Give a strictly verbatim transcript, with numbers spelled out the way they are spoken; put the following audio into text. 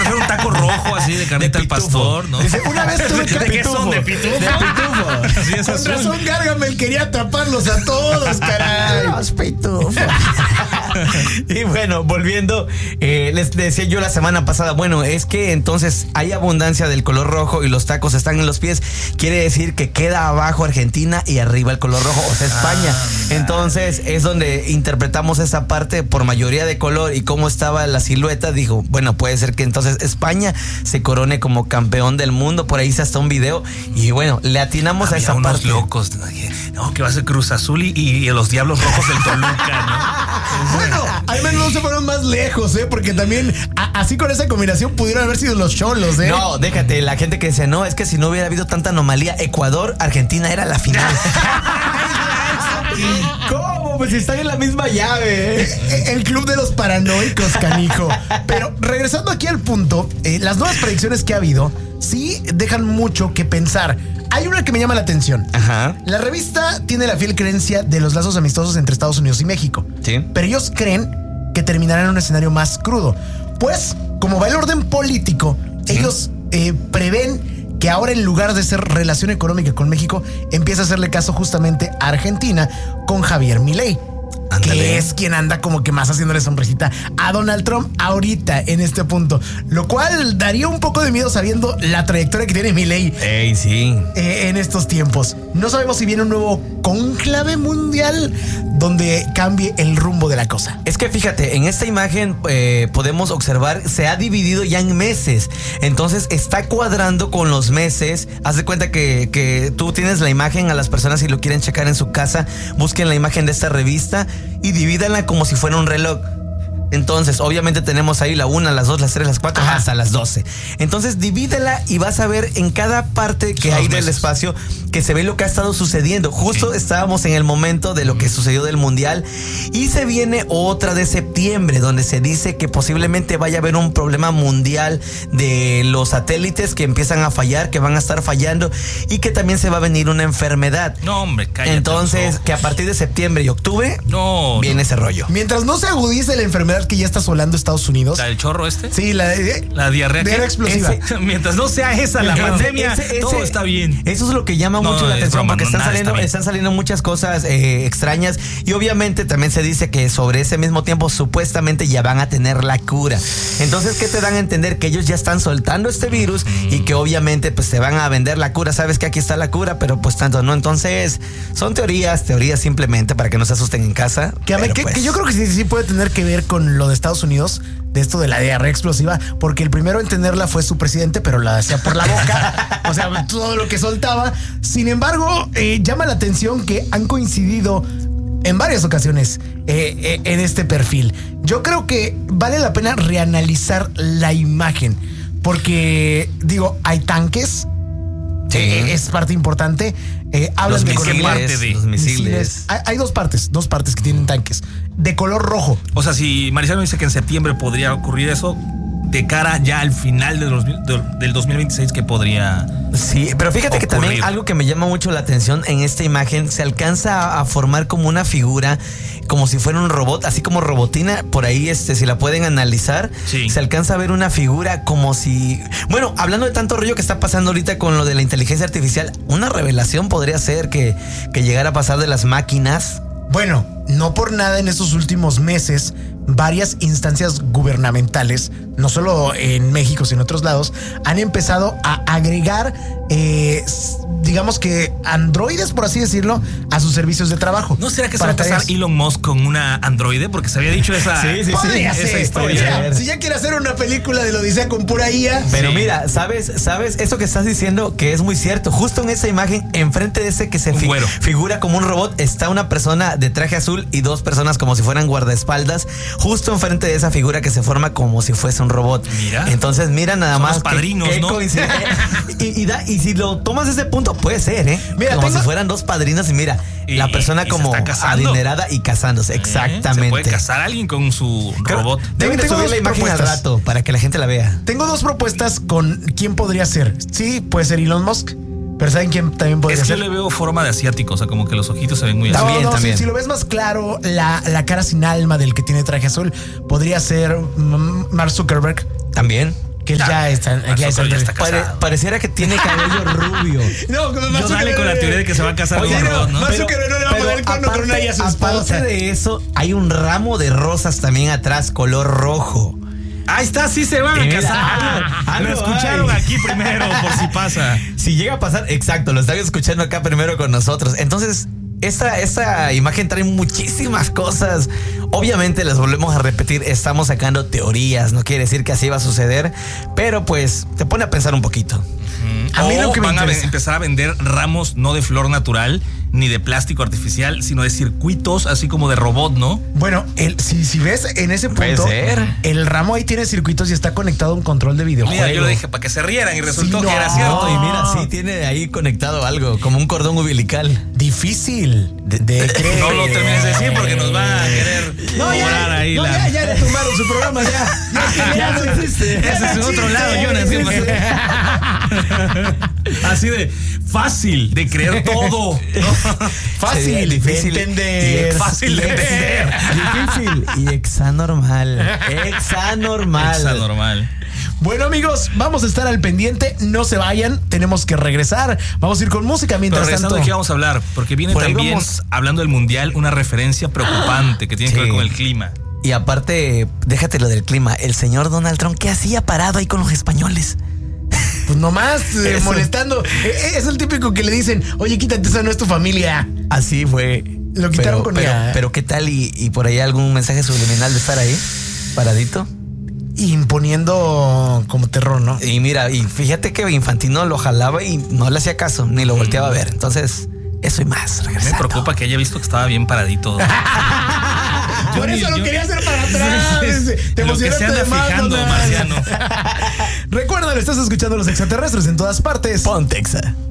traer un taco rojo así de carnita al pastor, ¿no? Dice, una vez tuve que... ¿De qué son? ¿De pitufo? De pitufo. Sí, es Con azul. razón Gargamel quería atraparlos a todos, caray. Los pitufos. Y bueno, volviendo, eh, les decía yo la semana pasada, bueno, es que entonces hay abundancia del color rojo y los tacos están en los pies. Quiere decir que queda abajo Argentina y arriba el color rojo, o sea, España. Ah, entonces es donde interpretamos esa parte por mayoría de color y cómo estaba la silueta. Dijo, bueno, puede ser que entonces España se corone como campeón del mundo. Por ahí se hasta un video y bueno, le atinamos Había a esa unos parte. locos, no, que va a ser Cruz Azul y, y los Diablos Rojos del Toluca, ¿no? Bueno, al menos no se fueron más lejos, ¿eh? Porque también a, así con esa combinación pudieron haber sido los cholos, ¿eh? No, déjate, la gente que dice, no, es que si no hubiera habido tanta anomalía, Ecuador, Argentina era la final. ¿Cómo? Pues están en la misma llave. El club de los paranoicos, canijo. Pero regresando aquí al punto, eh, las nuevas predicciones que ha habido sí dejan mucho que pensar. Hay una que me llama la atención. Ajá. La revista tiene la fiel creencia de los lazos amistosos entre Estados Unidos y México. Sí. Pero ellos creen que terminarán en un escenario más crudo. Pues, como va el orden político, sí. ellos eh, prevén que ahora, en lugar de ser relación económica con México, empieza a hacerle caso justamente a Argentina con Javier Milei. Ándale. Que es quien anda como que más haciéndole sonrisita a Donald Trump ahorita en este punto, lo cual daría un poco de miedo sabiendo la trayectoria que tiene Milei. Ey, sí. Eh, en estos tiempos. No sabemos si viene un nuevo cónclave mundial donde cambie el rumbo de la cosa. Es que fíjate, en esta imagen eh, podemos observar, se ha dividido ya en meses. Entonces está cuadrando con los meses. Haz de cuenta que, que tú tienes la imagen. A las personas, si lo quieren checar en su casa, busquen la imagen de esta revista y divídanla como si fuera un reloj. Entonces, obviamente tenemos ahí la una, las dos, las tres, las cuatro, Ajá. hasta las doce. Entonces, divídela y vas a ver en cada parte que hay del espacio que se ve lo que ha estado sucediendo. Justo sí. estábamos en el momento de lo que sucedió del Mundial y se viene otra de septiembre, donde se dice que posiblemente vaya a haber un problema mundial de los satélites que empiezan a fallar, que van a estar fallando y que también se va a venir una enfermedad. No, hombre, cállate. Entonces, que a partir de septiembre y octubre no, viene no. ese rollo. Mientras no se agudice la enfermedad que ya está asolando Estados Unidos. ¿La del chorro este? Sí, la, eh, la diarrea. diarrea explosiva. Ese, mientras no sea esa la pandemia, ese, ese, todo está bien. Eso es lo que llama no, mucho la atención, broma, porque no, están, saliendo, está están saliendo muchas cosas eh, extrañas y obviamente también se dice que sobre ese mismo tiempo supuestamente ya van a tener la cura. Entonces, ¿qué te dan a entender? Que ellos ya están soltando este virus mm. y que obviamente pues te van a vender la cura. Sabes que aquí está la cura, pero pues tanto no. Entonces, son teorías, teorías simplemente para que no se asusten en casa. Que, a ver, que, pues... que yo creo que sí, sí puede tener que ver con lo de Estados Unidos, de esto de la diarrea explosiva, porque el primero en tenerla fue su presidente, pero la hacía por la boca, o sea, todo lo que soltaba. Sin embargo, eh, llama la atención que han coincidido en varias ocasiones eh, eh, en este perfil. Yo creo que vale la pena reanalizar la imagen, porque, digo, hay tanques, sí. eh, es parte importante. Eh, hablan los de misiles, color, de los misiles. misiles. Hay, hay dos partes, dos partes que tienen tanques de color rojo. O sea, si Marisol dice que en septiembre podría ocurrir eso, de cara ya al final de los, de, del dos mil veintiséis, que podría... Sí, pero fíjate ocurrir. Que también algo que me llama mucho la atención en esta imagen, se alcanza a, a formar como una figura, como si fuera un robot, así como Robotina, por ahí este, si la pueden analizar, sí. se alcanza a ver una figura como si... Bueno, hablando de tanto rollo que está pasando ahorita con lo de la inteligencia artificial, una revelación podría ser que, que llegara a pasar de las máquinas. Bueno, no por nada en estos últimos meses varias instancias gubernamentales, no solo en México, sino en otros lados, han empezado a agregar, eh, digamos que androides, por así decirlo, a sus servicios de trabajo. ¿No será que se va a casar Elon Musk con una androide? Porque se había dicho esa, sí, sí, sí, esa ser, historia. Si ya quiere hacer una película de la Odisea con pura I A. Pero sí. mira, ¿sabes? ¿Sabes? Eso que estás diciendo que es muy cierto. Justo en esa imagen, enfrente de ese que se fi- figura como un robot, está una persona de traje azul y dos personas como si fueran guardaespaldas, justo enfrente de esa figura que se forma como si fuese un robot. Mira. Entonces, mira nada Son más. los padrinos, qué, qué ¿no? y, y, da, y si lo tomas desde ese punto, puede ser, ¿eh? Mira, como tengo... si fueran dos padrinos y mira, y, la persona y como adinerada y casándose. Exactamente. Se puede casar a alguien con su Creo, robot. Deben de subir la imagen al rato para que la gente la vea. Tengo dos propuestas con quién podría ser. Sí, puede ser Elon Musk. Pero ¿saben quién también podría ser? Es que ser? yo le veo forma de asiático, o sea, como que los ojitos se ven muy no, así. No, también. Si, si lo ves más claro, la, la cara sin alma del que tiene traje azul podría ser Mark Zuckerberg. También. Que él ya está, Marco ya está, ya está Pare- casado. pareciera que tiene cabello rubio. No, como No sale con la teoría de que se va a casar Oye, con no, Robot, ¿no? Más que no le va a poner el cuerno con una y a su esposa. aparte de eso, hay un ramo de rosas también atrás, color rojo. Ahí está, sí se van a Mira, casar. algo- algo Lo escucharon hay. aquí primero, por si pasa. Si llega a pasar, exacto, lo están escuchando acá primero con nosotros. Entonces, esta, esta imagen trae muchísimas cosas. Obviamente, les volvemos a repetir, estamos sacando teorías, no quiere decir que así va a suceder, pero pues te pone a pensar un poquito. A mí o lo que me van a interesa- empezar a vender ramos no de flor natural ni de plástico artificial, sino de circuitos, así como de robot, ¿no? Bueno, el, si, si ves en ese Puede punto, ser. el ramo ahí tiene circuitos y está conectado a un control de videojuego. Mira, yo lo dije para que se rieran y resultó Sí, que no. era cierto. No, y mira, sí tiene ahí conectado algo, como un cordón umbilical. Difícil de, de creer. No lo termines de decir porque nos va a querer No, cobrar ya, ahí no, la... ya, ya le tumbaron su programa, ya. Ya, que Ya no existe. Ese es en otro lado, Jonas. Así de fácil de creer todo. Fácil, Sería difícil de entender. y fácil de entender. Difícil y exanormal. Exanormal. Exa normal. Bueno, amigos, vamos a estar al pendiente. No se vayan, tenemos que regresar. Vamos a ir con música Pero mientras regresando tanto. de qué vamos a hablar, porque viene Por ahí también, vamos- hablando del mundial, una referencia preocupante que tiene que Sí. ver con el clima. Y aparte, déjate lo del clima. El señor Donald Trump, ¿qué hacía parado ahí con los españoles? Pues nomás eh, Eso. molestando. Eh, Es el típico que le dicen, oye, quítate, esa no es tu familia. Así fue. Lo quitaron pero, con pero, ella. pero ¿qué tal? Y, y por ahí algún mensaje subliminal de estar ahí, paradito. Imponiendo como terror, ¿no? Y mira, y fíjate que Infantino lo jalaba y no le hacía caso, ni lo volteaba a ver. Entonces, eso y más. Me regresando. preocupa que haya visto que estaba bien paradito. Por Yo eso ni- lo yo- quería hacer para atrás. Te Lo que se emocionaste anda de más, fijando, Donald. Marciano. Recuerda, estás escuchando Los Extraterrestres en todas partes. Pontexa.